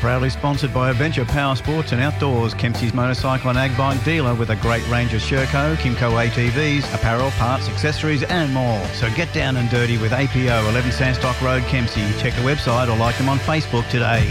Proudly sponsored by Adventure Power Sports and Outdoors, Kempsey's motorcycle and ag bike dealer with a great range of Sherco, Kimco ATVs, apparel, parts, accessories and more. So get down and dirty with APO, 11 Sandstock Road, Kempsey. Check the website or like them on Facebook today.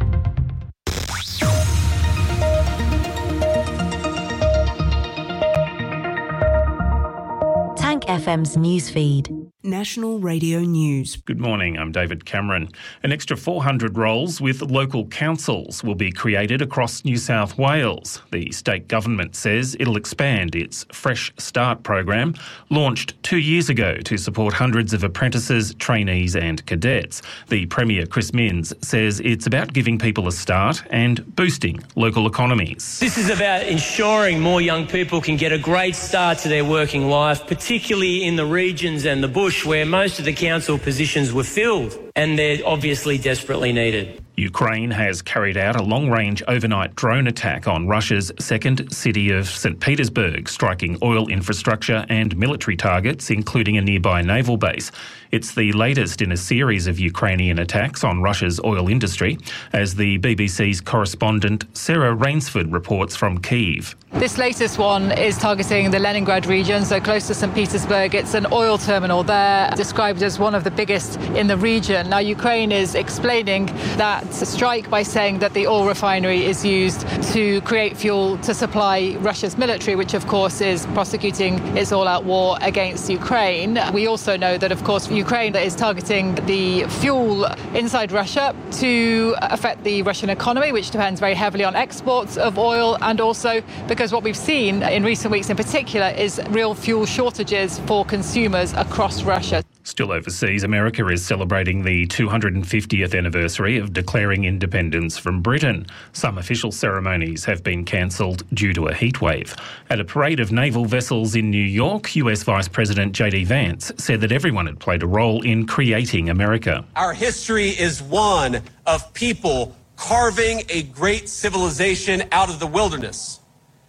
Tank FM's newsfeed. National Radio News. Good morning, I'm David Cameron. An extra 400 roles with local councils will be created across New South Wales. The state government says it'll expand its Fresh Start program, launched 2 years ago to support hundreds of apprentices, trainees and cadets. The Premier, Chris Minns, says it's about giving people a start and boosting local economies. This is about ensuring more young people can get a great start to their working life, particularly in the regions and the bush where most of the council positions were filled, and they're obviously desperately needed. Ukraine has carried out a long-range overnight drone attack on Russia's second city of St. Petersburg, striking oil infrastructure and military targets, including a nearby naval base. It's the latest in a series of Ukrainian attacks on Russia's oil industry, as the BBC's correspondent Sarah Rainsford reports from Kyiv. This latest one is targeting the Leningrad region, so close to St. Petersburg. It's an oil terminal there, described as one of the biggest in the region. Now, Ukraine is explaining that strike by saying that the oil refinery is used to create fuel to supply Russia's military, which of course is prosecuting its all-out war against Ukraine. We also know that, of course, Ukraine is targeting the fuel inside Russia to affect the Russian economy, which depends very heavily on exports of oil, and also because what we've seen in recent weeks in particular is real fuel shortages for consumers across Russia. Still overseas, America is celebrating the 250th anniversary of declaring independence from Britain. Some official ceremonies have been cancelled due to a heatwave. At a parade of naval vessels in New York, US Vice President J.D. Vance said that everyone had played a role in creating America. Our history is one of people carving a great civilization out of the wilderness.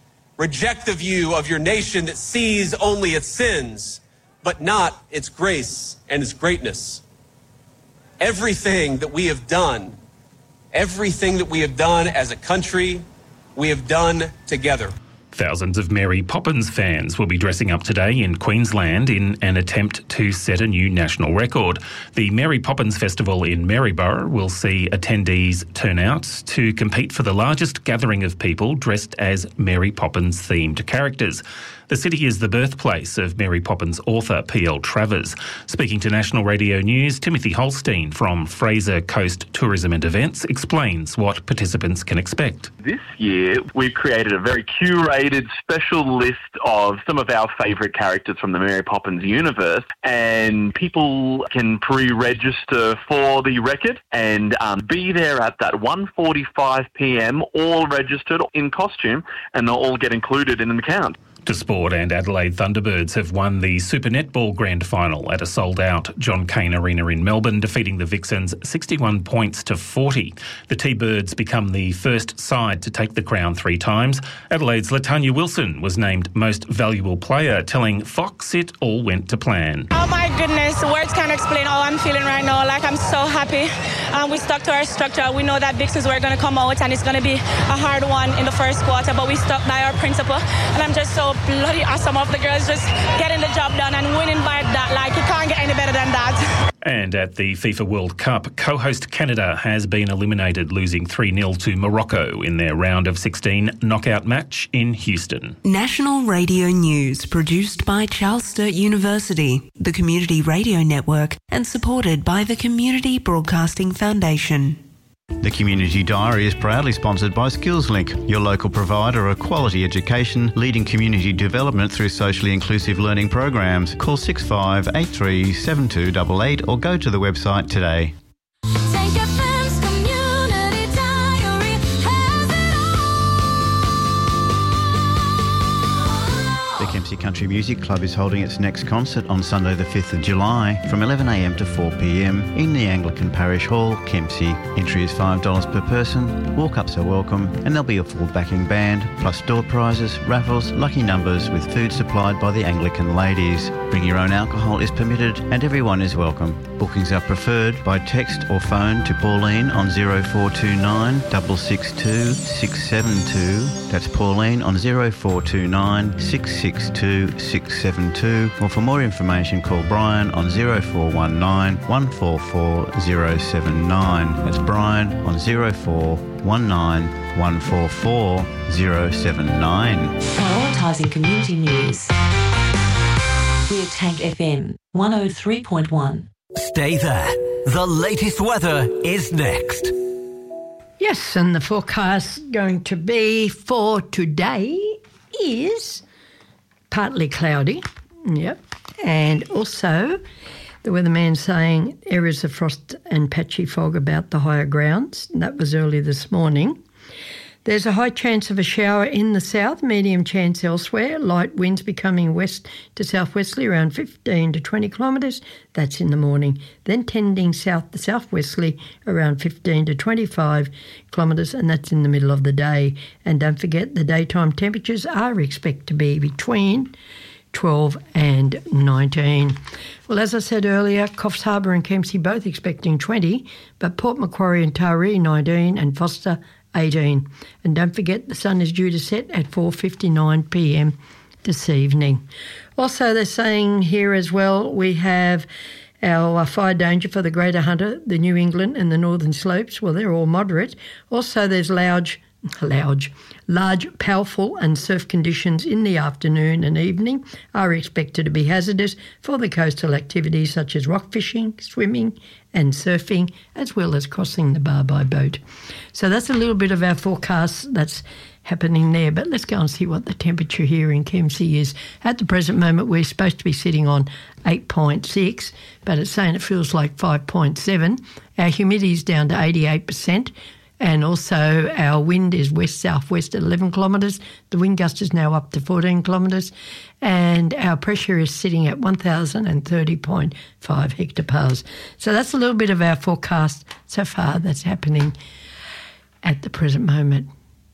Reject the view of your nation that sees only its sins, but not its grace and its greatness. Everything that we have done as a country, we have done together. Thousands of Mary Poppins fans will be dressing up today in Queensland in an attempt to set a new national record. The Mary Poppins Festival in Maryborough will see attendees turn out to compete for the largest gathering of people dressed as Mary Poppins-themed characters. The city is the birthplace of Mary Poppins author P.L. Travers. Speaking to National Radio News, Timothy Holstein from Fraser Coast Tourism and Events explains what participants can expect. This year, we've created a very curated special list of some of our favourite characters from the Mary Poppins universe, and people can pre-register for the record and be there at that 1:45pm, all registered in costume, and they'll all get included in the count. To sport, and Adelaide Thunderbirds have won the Super Netball Grand Final at a sold-out John Cain Arena in Melbourne, defeating the Vixens 61 points to 40. The T-Birds become the first side to take the crown 3 times. Adelaide's Latanya Wilson was named Most Valuable Player, telling Fox it all went to plan. Oh my goodness, words can't explain how I'm feeling right now. Like, I'm so happy. We stuck to our structure. We know that Vixens were going to come out and it's going to be a hard one in the first quarter, but we stuck by our principle. And I'm just so bloody awesome of the girls just getting the job done and winning by that. Like, you can't get any better than that. And at the FIFA World Cup, co-host Canada has been eliminated, losing 3-0 to Morocco in their round of 16 knockout match in Houston. National Radio News, produced by Charles Sturt University, the Community Radio Network, and supported by the Community Broadcasting Foundation. The Community Diary is proudly sponsored by SkillsLink, your local provider of quality education, leading community development through socially inclusive learning programs. Call 6583 7288 or go to the website today. The Kempsey Country Country Music Club is holding its next concert on Sunday the 5th of July from 11am to 4pm in the Anglican Parish Hall, Kempsey. Entry is $5 per person, walk-ups are welcome, and there'll be a full backing band, plus door prizes, raffles, lucky numbers with food supplied by the Anglican ladies. Bring your own alcohol is permitted and everyone is welcome. Bookings are preferred by text or phone to Pauline on 0429 662 672. That's Pauline on 0429 662 672. Or for more information, call Brian on 0419 144 079. That's Brian on 0419 144 079. Prioritising community news. We're Tank FM 103.1. Stay there. The latest weather is next. Yes, and the forecast going to be for today is partly cloudy. Yep. And also the weatherman saying areas of frost and patchy fog about the higher grounds. That was early this morning. There's a high chance of a shower in the south, medium chance elsewhere. Light winds becoming west to southwesterly around 15 to 20 kilometres. That's in the morning. Then tending south to southwesterly around 15 to 25 kilometres, and that's in the middle of the day. And don't forget, the daytime temperatures are expected to be between 12 and 19. Well, as I said earlier, Coffs Harbour and Kempsey both expecting 20, but Port Macquarie and Taree 19 and Foster 18. And don't forget, the sun is due to set at 4:59pm this evening. Also, they're saying here as well, we have our fire danger for the Greater Hunter, the New England and the Northern Slopes. Well, they're all moderate. Also, there's large, powerful and surf conditions in the afternoon and evening are expected to be hazardous for the coastal activities such as rock fishing, swimming and surfing, as well as crossing the bar by boat. So that's a little bit of our forecast that's happening there. But let's go and see what the temperature here in Kempsey is. At the present moment, we're supposed to be sitting on 8.6, but it's saying it feels like 5.7. Our humidity is down to 88%. And also our wind is west-southwest at 11 kilometres. The wind gust is now up to 14 kilometres. And our pressure is sitting at 1,030.5 hectopascals. So that's a little bit of our forecast so far that's happening at the present moment.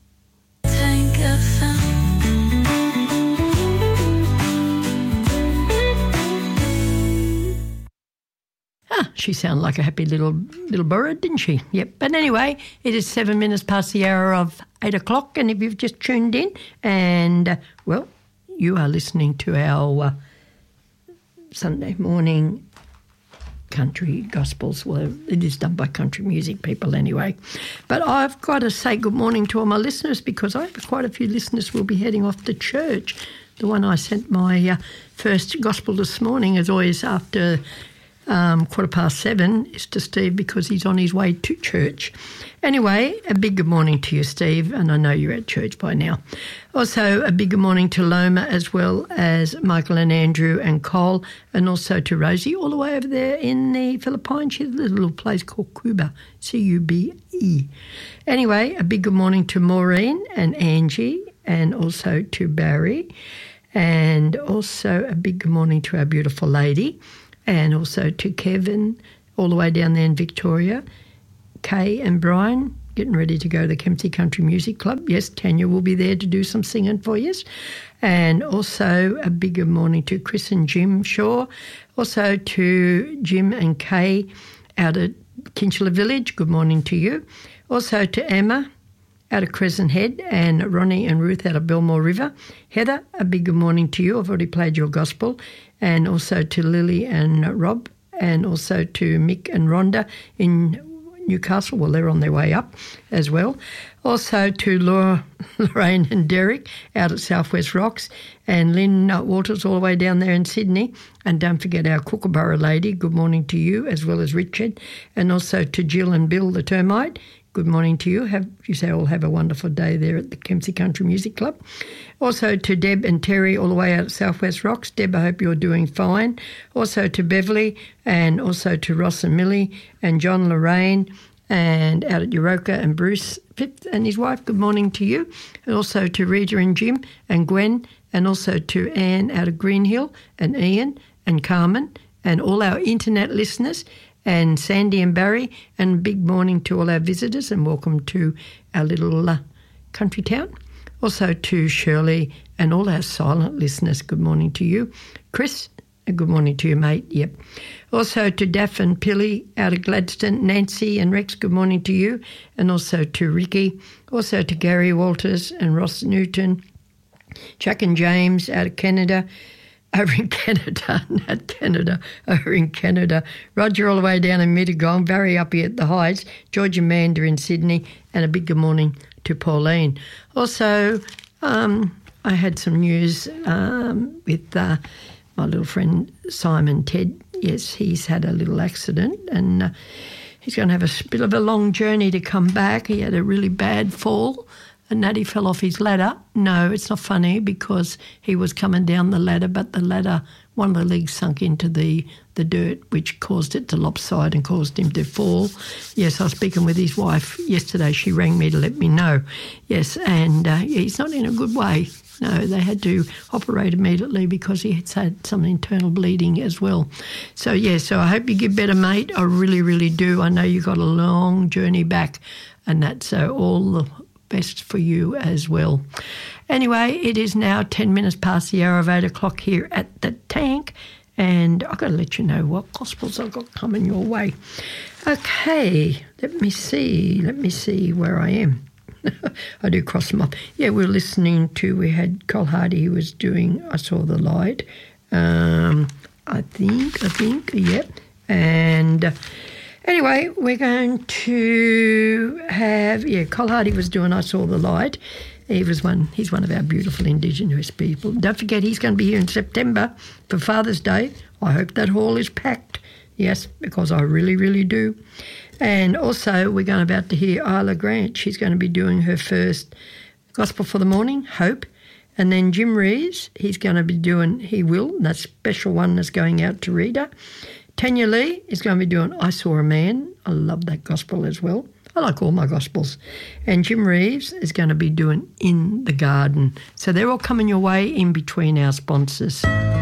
She sounded like a happy little bird, didn't she? Yep. But anyway, it is 7 minutes past the hour of 8 o'clock, and if you've just tuned in, and, well, you are listening to our Sunday morning country gospels. Well, it is done by country music people anyway. But I've got to say good morning to all my listeners, because I have quite a few listeners who will be heading off to church. The one I sent my first gospel this morning is always after 7:15 is to Steve, because he's on his way to church. Anyway, a big good morning to you, Steve, and I know you're at church by now. Also, a big good morning to Loma, as well as Michael and Andrew and Cole, and also to Rosie, all the way over there in the Philippines. She's a little place called Cuba, C-U-B-E. Anyway, a big good morning to Maureen and Angie, and also to Barry, and also a big good morning to our beautiful lady, and also to Kevin, all the way down there in Victoria, Kay and Brian, getting ready to go to the Kempsey Country Music Club. Yes, Tanya will be there to do some singing for you. And also a big good morning to Chris and Jim Shaw. Also to Jim and Kay out at Kinchela Village, good morning to you. Also to Emma out of Crescent Head, and Ronnie and Ruth out of Belmore River. Heather, a big good morning to you. I've already played your gospel. And also to Lily and Rob, and also to Mick and Rhonda in Newcastle. Well, they're on their way up as well. Also to Lorraine and Derek out at Southwest Rocks, and Lynn Walters all the way down there in Sydney. And don't forget our Kookaburra lady, good morning to you, as well as Richard. And also to Jill and Bill the termite, good morning to you. You say all have a wonderful day there at the Kempsey Country Music Club. Also to Deb and Terry all the way out at Southwest Rocks. Deb, I hope you're doing fine. Also to Beverly, and also to Ross and Millie and John, Lorraine and out at Euroka, and Bruce Fifth and his wife, good morning to you. And also to Rita and Jim and Gwen, and also to Anne out of Greenhill, and Ian and Carmen, and all our internet listeners, and Sandy and Barry, and big morning to all our visitors, and welcome to our little country town. Also to Shirley and all our silent listeners, good morning to you. Chris, good morning to you, mate. Yep. Also to Daff and Pilly out of Gladstone, Nancy and Rex, good morning to you. And also to Ricky. Also to Gary Walters and Ross Newton. Chuck and James out of Canada. Over in Canada, not Canada, over in Canada. Roger all the way down in Mittagong, Barry up here at the Heights, George Amanda in Sydney, and a big good morning to Pauline. Also, I had some news with my little friend Simon Ted. Yes, he's had a little accident and he's going to have a bit of a long journey to come back. He had a really bad fall. And Natty fell off his ladder. No, it's not funny because he was coming down the ladder, but the ladder, one of the legs sunk into the dirt, which caused it to lopside and caused him to fall. Yes, I was speaking with his wife yesterday. She rang me to let me know. Yes, and he's not in a good way. No, they had to operate immediately because he had some internal bleeding as well. So, yeah, so I hope you get better, mate. I really, really do. I know you've got a long journey back and that, so all the best for you as well. Anyway, it is now 10 minutes past the hour of 8 o'clock here at the Tank, and I've got to let you know what gospels I've got coming your way. Okay, let me see where I am. I do cross them up. Yeah, we had Cole Hardy who was doing I Saw the Light. I think, yep. And anyway, we're going to have, Cole Hardy was doing I Saw the Light. He's one of our beautiful Indigenous people. Don't forget, he's going to be here in September for Father's Day. I hope that hall is packed. Yes, because I really, really do. And also, we're about to hear Isla Grant. She's going to be doing her first Gospel for the Morning, Hope. And then Jim Reeves, he's going to be doing He Will, and that special one that's going out to Rita. Tanya Lee is going to be doing I Saw a Man. I love that gospel as well. I like all my gospels. And Jim Reeves is going to be doing In the Garden. So they're all coming your way in between our sponsors.